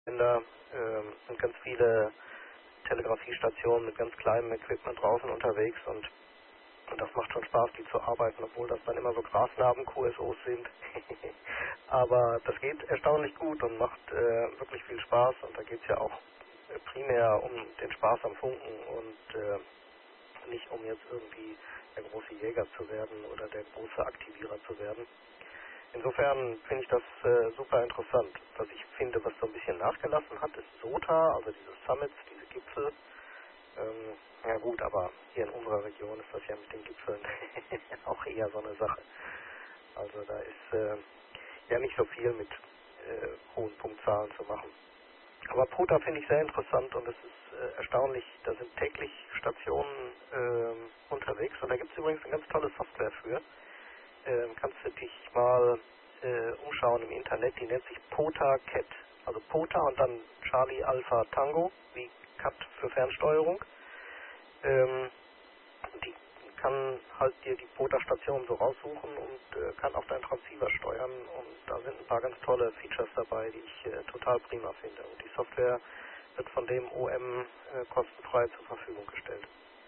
Da sind ganz viele Telegrafiestationen mit ganz kleinem Equipment draußen unterwegs und das macht schon Spaß, die zu arbeiten, obwohl das dann immer so Grasnarben-QSOs sind. Aber das geht erstaunlich gut und macht wirklich viel Spaß und da geht es ja auch primär um den Spaß am Funken und nicht um jetzt irgendwie der große Jäger zu werden oder der große Aktivierer zu werden. Insofern finde ich das super interessant. Was ich finde, was so ein bisschen nachgelassen hat, ist SOTA, also diese Summits, diese Gipfel. Ja gut, aber hier in unserer Region ist das ja mit den Gipfeln auch eher so eine Sache. Also da ist ja nicht so viel mit hohen Punktzahlen zu machen. Aber POTA finde ich sehr interessant und es ist erstaunlich, da sind täglich Stationen unterwegs und da gibt es übrigens eine ganz tolle Software für. Kannst du dich mal umschauen im Internet, die nennt sich POTA Cat. Also POTA und dann Charlie Alpha Tango, wie Cat für Fernsteuerung. Die kann halt dir die POTA-Station so raussuchen und kann auch deinen Transceiver steuern und da sind ein paar ganz tolle Features dabei, die ich total prima finde. Und die Software wird von dem OM kostenfrei zur Verfügung gestellt.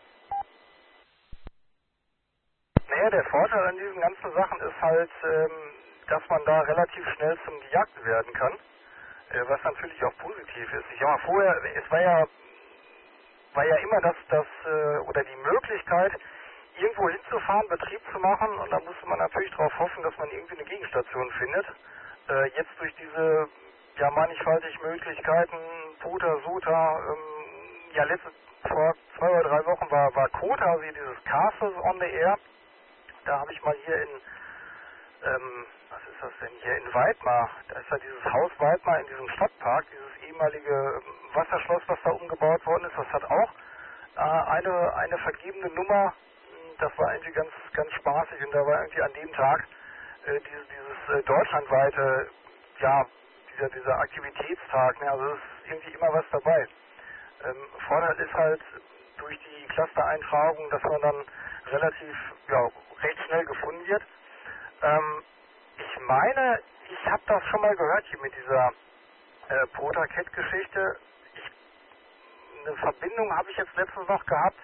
Naja, der Vorteil an diesen ganzen Sachen ist halt, dass man da relativ schnell zum Gejagten werden kann, was natürlich auch positiv ist. Ich sag mal, vorher, es war ja immer das oder die Möglichkeit, irgendwo hinzufahren, Betrieb zu machen und da musste man natürlich darauf hoffen, dass man irgendwie eine Gegenstation findet. Jetzt durch diese ja mannigfaltig Möglichkeiten, POTA, SOTA, vor 2 oder 3 Wochen war KOTA, also dieses Castles on the Air. Da habe ich mal hier was ist das denn hier, in Weidmar, da ist ja dieses Haus Weidmar in diesem Stadtpark, dieses ehemalige Wasserschloss, was da umgebaut worden ist, das hat auch eine vergebene Nummer, das war irgendwie ganz spaßig und da war irgendwie an dem Tag dieses deutschlandweite, ja, dieser Aktivitätstag, ne, also es ist irgendwie immer was dabei. Vorteil ist halt durch die Cluster-Eintragung, dass man dann relativ, ja, recht schnell gefunden wird. Ich meine, ich habe das schon mal gehört hier mit dieser POTA-Cat-Geschichte. Eine Verbindung habe ich jetzt letztens noch gehabt.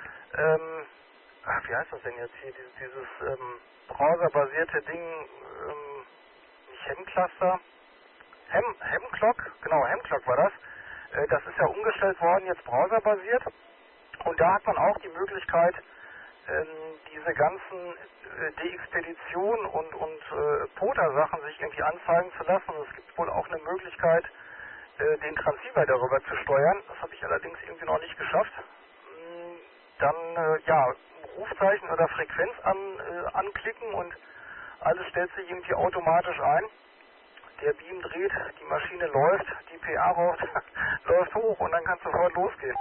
Wie heißt das denn jetzt hier? Dieses browserbasierte Ding, nicht Hemcluster, Hemclock, genau, Hemclock war das. Das ist ja umgestellt worden, jetzt browserbasiert. Und da hat man auch die Möglichkeit, diese ganzen Deexpedition und POTA-Sachen sich irgendwie anzeigen zu lassen. Und es gibt wohl auch eine Möglichkeit, den Transceiver darüber zu steuern. Das habe ich allerdings irgendwie noch nicht geschafft. Dann, ja, Rufzeichen oder Frequenz anklicken und alles stellt sich irgendwie automatisch ein. Der Beam dreht, die Maschine läuft, die PA läuft hoch und dann kann es sofort losgehen.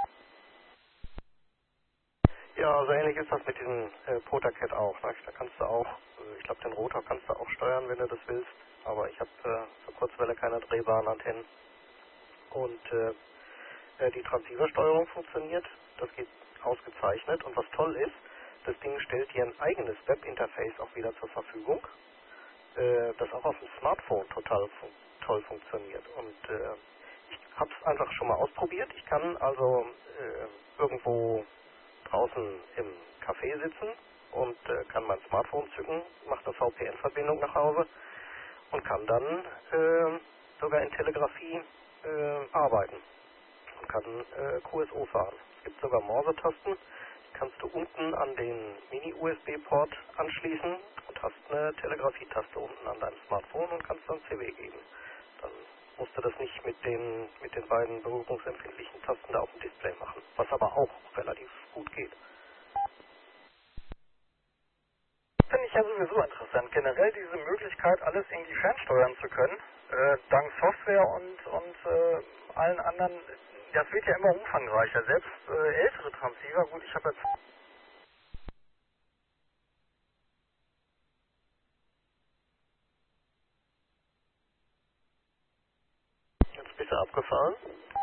Ja, so ähnlich ist das mit diesem POTA-Cat auch. Ne? Da kannst du auch, ich glaube den Rotor kannst du auch steuern, wenn du das willst. Aber ich habe für Kurzwelle keine drehbaren Antennen. Und die Transceiversteuerung funktioniert. Das geht ausgezeichnet. Und was toll ist, das Ding stellt dir ein eigenes Webinterface auch wieder zur Verfügung, das auch auf dem Smartphone total toll funktioniert. Und ich habe es einfach schon mal ausprobiert. Ich kann also irgendwo draußen im Café sitzen und kann mein Smartphone zücken, mache eine VPN-Verbindung nach Hause und kann dann sogar in Telegrafie arbeiten und kann QSO fahren. Es gibt sogar Morse-Tasten, die kannst du unten an den Mini-USB-Port anschließen und hast eine Telegrafie-Taste unten an deinem Smartphone und kannst dann CW geben. Dann musst du das nicht mit den beiden berührungsempfindlichen Tasten da auf dem Display machen, was aber auch relativ gut geht. Finde ich ja sowieso interessant, generell diese Möglichkeit, alles irgendwie fernsteuern zu können, dank Software und allen anderen, das wird ja immer umfangreicher, selbst ältere Transceiver, gut, ich habe jetzt bist du abgefahren.